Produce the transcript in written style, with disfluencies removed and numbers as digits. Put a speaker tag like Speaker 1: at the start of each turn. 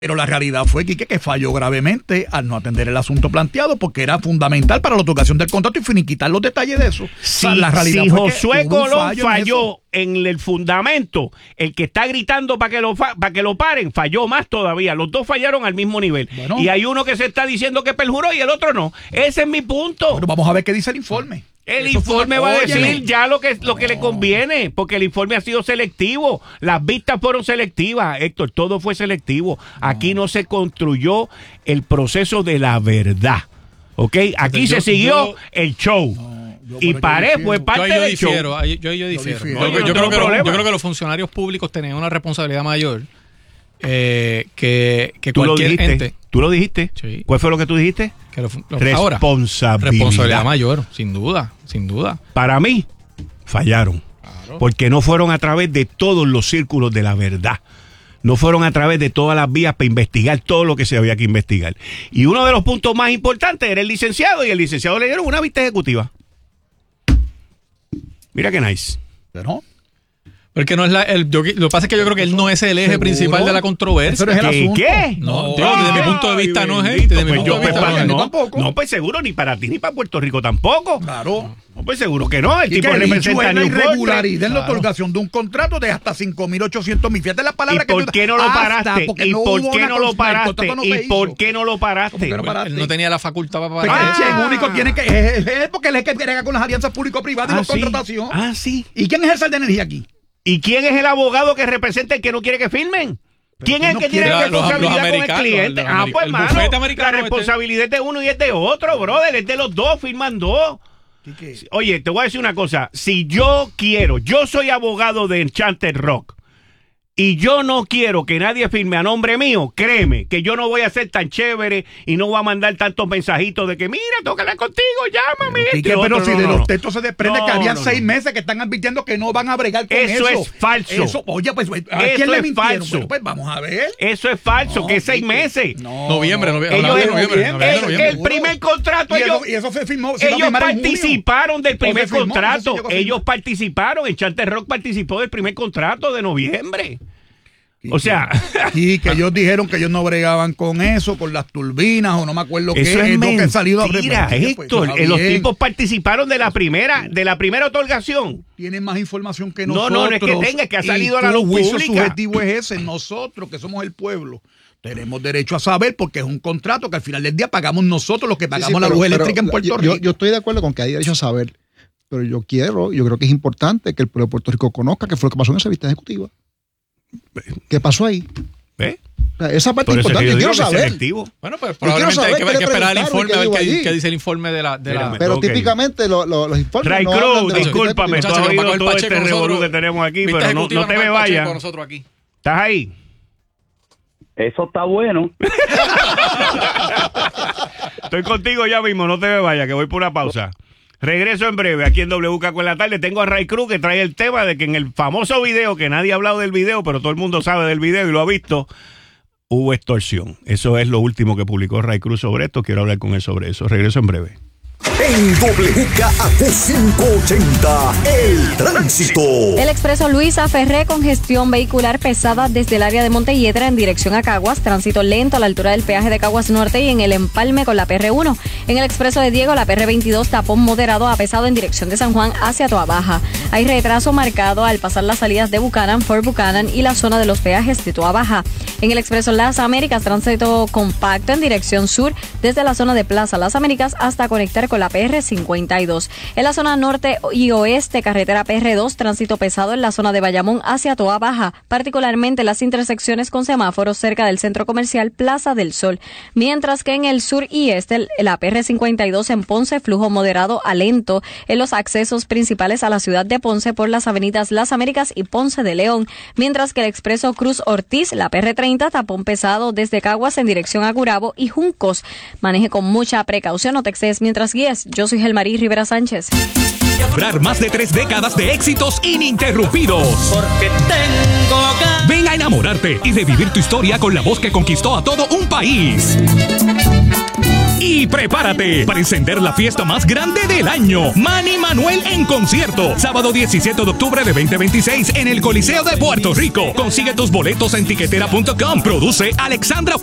Speaker 1: Pero la realidad fue, Quique, que falló gravemente al no atender el asunto planteado porque era fundamental para la otorgación del contrato y finiquitar los detalles de eso.
Speaker 2: Si,
Speaker 1: la realidad
Speaker 2: si
Speaker 1: fue
Speaker 2: Josué
Speaker 1: que
Speaker 2: Colón falló en el fundamento, el que está gritando para que lo paren, falló más todavía. Los dos fallaron al mismo nivel.
Speaker 1: Bueno,
Speaker 2: y hay uno que se está diciendo que perjuró y el otro no. Ese es mi punto.
Speaker 1: Bueno, vamos a ver qué dice el informe.
Speaker 2: El informe va a decir ya lo que le conviene, porque el informe ha sido selectivo. Las vistas fueron selectivas, Héctor, todo fue selectivo. Aquí no se construyó el proceso de la verdad, ¿ok? Aquí se siguió el show. Y Pared fue parte del show.
Speaker 3: Yo difiero. Yo creo que los funcionarios públicos tenían una responsabilidad mayor que cualquier ente.
Speaker 2: ¿Tú lo dijiste?
Speaker 3: Sí.
Speaker 2: ¿Cuál fue lo que tú dijiste?
Speaker 3: Que
Speaker 2: Responsabilidad
Speaker 3: mayor, sin duda.
Speaker 2: Para mí, fallaron. Claro. Porque no fueron a través de todos los círculos de la verdad. No fueron a través de todas las vías para investigar todo lo que se había que investigar. Y uno de los puntos más importantes era el licenciado, y el licenciado le dieron una vista ejecutiva. Mira qué nice.
Speaker 1: Pero
Speaker 3: porque no es lo que pasa es que yo creo que él no es el eje principal de la controversia.
Speaker 2: ¿Qué?
Speaker 3: No, desde mi punto de vista no es él. Desde mi punto de vista
Speaker 2: no, pues seguro ni para ti ni para Puerto Rico tampoco.
Speaker 1: Claro.
Speaker 2: No, pues seguro que no. El tipo
Speaker 1: representa la irregularidad en la otorgación de un contrato de hasta 5.800.000. Fíjate las palabras que
Speaker 2: ¿Y por qué no lo paraste? ¿Y por qué no lo paraste? ¿Y por qué no lo paraste?
Speaker 3: Él no tenía la facultad para parar.
Speaker 1: El único tiene que es porque él es el que brega con las alianzas público-privadas y la contratación.
Speaker 2: Sí.
Speaker 1: ¿Y quién es el sal de energía aquí?
Speaker 2: ¿Y quién es el abogado que representa el que no quiere que firmen? ¿Quién es el que tiene la responsabilidad con el cliente? Pues, mano, la responsabilidad es de uno y es de otro, brother. Es de los dos, firman dos. Oye, te voy a decir una cosa. Si yo soy abogado de Enchanted Rock, y yo no quiero que nadie firme a nombre mío, créeme que yo no voy a ser tan chévere y no voy a mandar tantos mensajitos de que mira, tengo que hablar contigo, llámame.
Speaker 1: Pero si de los textos se desprende que habían 6 meses que están advirtiendo que no van a bregar con eso.
Speaker 2: Eso es falso.
Speaker 1: Oye, pues, ¿a quién le mintieron? Falso. Pues vamos a ver.
Speaker 2: Eso es falso, que es 6 meses.
Speaker 3: Noviembre.
Speaker 2: El primer contrato,
Speaker 1: y eso se firmó.
Speaker 2: Ellos participaron del primer contrato. Ellos participaron. Enchanted Rock participó del primer contrato de noviembre. O sea,
Speaker 1: y que ellos dijeron que ellos no bregaban con eso, con las turbinas o no me acuerdo qué.
Speaker 2: Eso es mentira,
Speaker 1: que ha salido a
Speaker 2: Héctor. Los tipos participaron de la primera otorgación.
Speaker 1: Tienen más información que nosotros.
Speaker 2: No es que tenga, que ha salido a la luz pública. El juicio subjetivo es ese. Nosotros, que somos el pueblo, tenemos derecho a saber porque es un contrato que al final del día pagamos nosotros los que pagamos la luz eléctrica en Puerto Rico.
Speaker 4: Yo estoy de acuerdo con que hay derecho a saber, pero yo creo que es importante que el pueblo de Puerto Rico conozca qué fue lo que pasó en esa vista ejecutiva. ¿Qué pasó ahí? Esa parte es importante. Yo quiero saber.
Speaker 2: Selectivo.
Speaker 3: Bueno, pues probablemente hay que esperar el informe, a ver qué dice el informe de la...
Speaker 4: Pero típicamente los informes
Speaker 2: Ray Cruz, discúlpame, tú has oído todo este revolú que tenemos aquí, pero no te me vayas. ¿Estás ahí?
Speaker 5: Eso está bueno.
Speaker 2: Estoy contigo ya mismo, no te me vayas, que voy por una pausa. Regreso en breve aquí en WKQ en la tarde. Tengo a Ray Cruz que trae el tema de que en el famoso video, que nadie ha hablado del video, pero todo el mundo sabe del video y lo ha visto, hubo extorsión. Eso es lo último que publicó Ray Cruz sobre esto. Quiero hablar con él sobre eso. Regreso en breve.
Speaker 6: En WKQ 580, el tránsito.
Speaker 7: El expreso Luisa Ferré, congestión vehicular pesada desde el área de Montelledra en dirección a Caguas, tránsito lento a la altura del peaje de Caguas Norte y en el empalme con la PR1. En el expreso de Diego, la PR22, tapón moderado a pesado en dirección de San Juan hacia Toabaja. Hay retraso marcado al pasar las salidas de Buchanan, Fort Buchanan y la zona de los peajes de Toabaja. En el expreso Las Américas, tránsito compacto en dirección sur desde la zona de Plaza Las Américas hasta conectar con la PR52. En la zona norte y oeste, carretera PR2, tránsito pesado en la zona de Bayamón hacia Toabaja, particularmente las intersecciones con semáforos cerca del centro comercial Plaza del Sol. Mientras que en el sur y este, la PR52 en Ponce, flujo moderado a lento en los accesos principales a la ciudad de Ponce por las avenidas Las Américas y Ponce de León. Mientras que el expreso Cruz Ortiz, la PR30, tapón pesado desde Caguas en dirección a Gurabo y Juncos. Maneje con mucha precaución, no te excedes mientras guíes. Yo soy Gelmarí Rivera Sánchez.
Speaker 8: Celebrar más de 3 décadas de éxitos ininterrumpidos.
Speaker 9: Porque tengo ganas.
Speaker 8: Ven a enamorarte y revivir tu historia con la voz que conquistó a todo un país. Y prepárate para encender la fiesta más grande del año. Manny Manuel en concierto. Sábado 17 de octubre de 2026 en el Coliseo de Puerto Rico. Consigue tus boletos en tiquetera.com. Produce Alexandra